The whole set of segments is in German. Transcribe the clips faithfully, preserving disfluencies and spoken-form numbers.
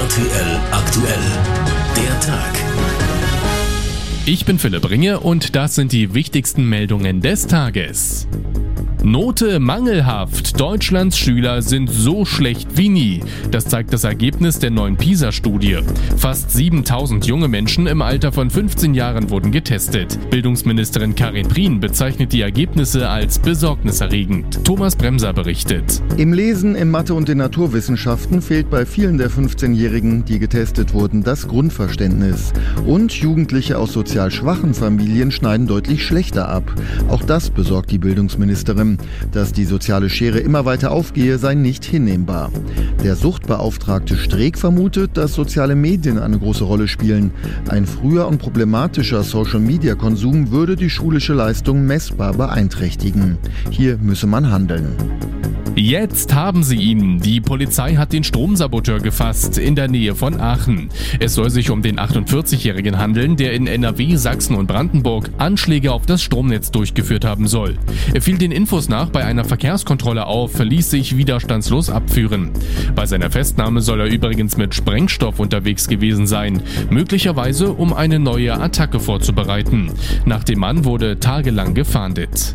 R T L aktuell. Der Tag. Ich bin Philipp Ringe und das sind die wichtigsten Meldungen des Tages. Note mangelhaft. Deutschlands Schüler sind so schlecht wie nie. Das zeigt das Ergebnis der neuen PISA-Studie. Fast siebentausend junge Menschen im Alter von fünfzehn Jahren wurden getestet. Bildungsministerin Karin Prien bezeichnet die Ergebnisse als besorgniserregend. Thomas Bremser berichtet. Im Lesen, in Mathe und den Naturwissenschaften fehlt bei vielen der fünfzehnjährigen, die getestet wurden, das Grundverständnis. Und Jugendliche aus sozial schwachen Familien schneiden deutlich schlechter ab. Auch das besorgt die Bildungsministerin. Dass die soziale Schere immer weiter aufgehe, sei nicht hinnehmbar. Der Suchtbeauftragte Streeck vermutet, dass soziale Medien eine große Rolle spielen. Ein früher und problematischer Social-Media-Konsum würde die schulische Leistung messbar beeinträchtigen. Hier müsse man handeln. Jetzt haben sie ihn. Die Polizei hat den Stromsaboteur gefasst in der Nähe von Aachen. Es soll sich um den achtundvierzigjährigen handeln, der in N R W, Sachsen und Brandenburg Anschläge auf das Stromnetz durchgeführt haben soll. Er fiel den Infos nach bei einer Verkehrskontrolle auf, ließ sich widerstandslos abführen. Bei seiner Festnahme soll er übrigens mit Sprengstoff unterwegs gewesen sein, möglicherweise um eine neue Attacke vorzubereiten. Nach dem Mann wurde tagelang gefahndet.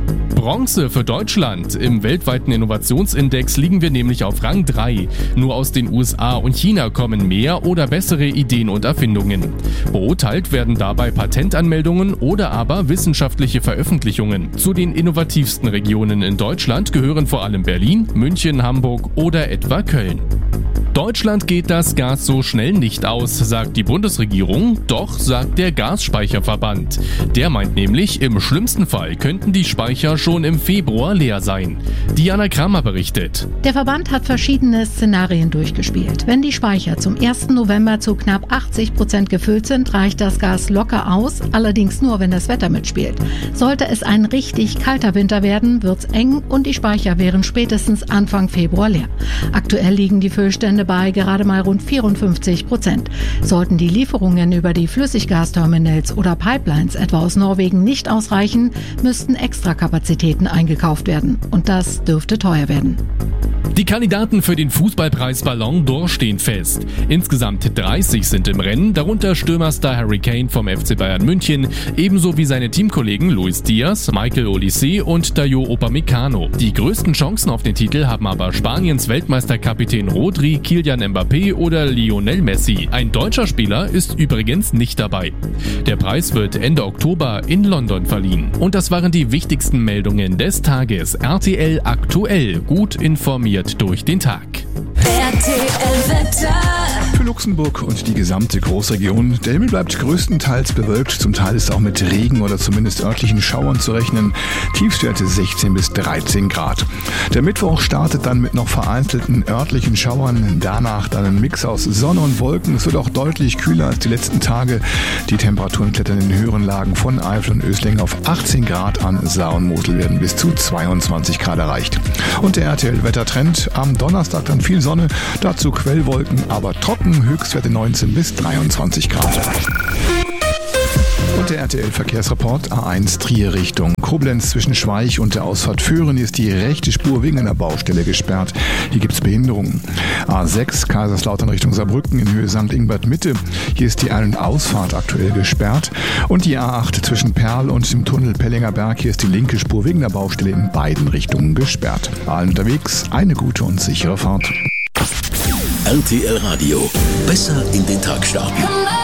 Bronze für Deutschland. Im weltweiten Innovationsindex liegen wir nämlich auf Rang drei. Nur aus den U S A und China kommen mehr oder bessere Ideen und Erfindungen. Beurteilt werden dabei Patentanmeldungen oder aber wissenschaftliche Veröffentlichungen. Zu den innovativsten Regionen in Deutschland gehören vor allem Berlin, München, Hamburg oder etwa Köln. Deutschland geht das Gas so schnell nicht aus, sagt die Bundesregierung, doch sagt der Gasspeicherverband. Der meint nämlich, im schlimmsten Fall könnten die Speicher schon im Februar leer sein. Diana Kramer berichtet. Der Verband hat verschiedene Szenarien durchgespielt. Wenn die Speicher zum ersten November zu knapp achtzig Prozent gefüllt sind, reicht das Gas locker aus, allerdings nur, wenn das Wetter mitspielt. Sollte es ein richtig kalter Winter werden, wird's eng und die Speicher wären spätestens Anfang Februar leer. Aktuell liegen die Füllstände bei gerade mal rund vierundfünfzig Prozent. Sollten die Lieferungen über die Flüssiggasterminals oder Pipelines etwa aus Norwegen nicht ausreichen, müssten Extrakapazitäten eingekauft werden. Und das dürfte teuer werden. Die Kandidaten für den Fußballpreis Ballon d'Or stehen fest. Insgesamt dreißig sind im Rennen, darunter Stürmerstar Harry Kane vom F C Bayern München, ebenso wie seine Teamkollegen Luis Diaz, Michael Olise und Dayot Upamecano. Die größten Chancen auf den Titel haben aber Spaniens Weltmeisterkapitän Rodri, Kylian Mbappé oder Lionel Messi. Ein deutscher Spieler ist übrigens nicht dabei. Der Preis wird Ende Oktober in London verliehen. Und das waren die wichtigsten Meldungen des Tages. R T L aktuell, gut informiert durch den Tag. R T L-Wetter. Für Luxemburg und die gesamte Großregion. Der Himmel bleibt größtenteils bewölkt, zum Teil ist auch mit Regen oder zumindest örtlichen Schauern zu rechnen. Tiefstwerte sechzehn bis dreizehn Grad. Der Mittwoch startet dann mit noch vereinzelten örtlichen Schauern, danach dann ein Mix aus Sonne und Wolken. Es wird auch deutlich kühler als die letzten Tage. Die Temperaturen klettern in den höheren Lagen von Eifel und Ösling auf achtzehn Grad, an Saar und Mosel werden bis zu zweiundzwanzig Grad erreicht. Und der R T L-Wettertrend: am Donnerstag dann viel Sonne, dazu Quellwolken, aber trocken, Höchstwerte neunzehn bis dreiundzwanzig Grad. Und der R T L-Verkehrsreport: A eins Trier Richtung Koblenz zwischen Schweich und der Ausfahrt Föhren ist die rechte Spur wegen einer Baustelle gesperrt. Hier gibt es Behinderungen. A sechs Kaiserslautern Richtung Saarbrücken in Höhe Sankt Ingbert Mitte. Hier ist die Ein- und Ausfahrt aktuell gesperrt. Und die A acht zwischen Perl und dem Tunnel Pellinger Berg. Hier ist die linke Spur wegen der Baustelle in beiden Richtungen gesperrt. Allen unterwegs eine gute und sichere Fahrt. R T L Radio. Besser in den Tag starten.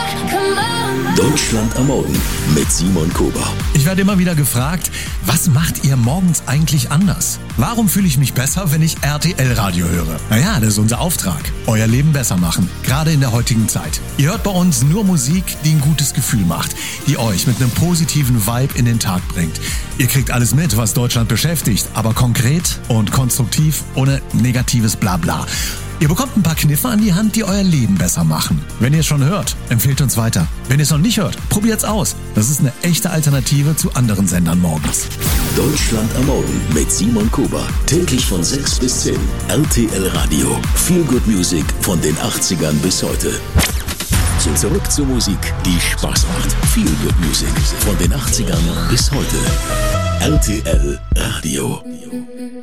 Deutschland am Morgen mit Simon Kober. Ich werde immer wieder gefragt, was macht ihr morgens eigentlich anders? Warum fühle ich mich besser, wenn ich R T L-Radio höre? Naja, das ist unser Auftrag. Euer Leben besser machen. Gerade in der heutigen Zeit. Ihr hört bei uns nur Musik, die ein gutes Gefühl macht. Die euch mit einem positiven Vibe in den Tag bringt. Ihr kriegt alles mit, was Deutschland beschäftigt. Aber konkret und konstruktiv, ohne negatives Blabla. Ihr bekommt ein paar Kniffe an die Hand, die euer Leben besser machen. Wenn ihr es schon hört, empfehlt uns weiter. Wenn ihr es noch nicht hört, probiert's aus. Das ist eine echte Alternative zu anderen Sendern morgens. Deutschland am Morgen mit Simon Kober. Täglich von sechs bis zehn. R T L Radio. Feel Good Music von den achtzigern bis heute. So, zurück zur Musik, die Spaß macht. Feel Good Music von den achtzigern bis heute. R T L Radio.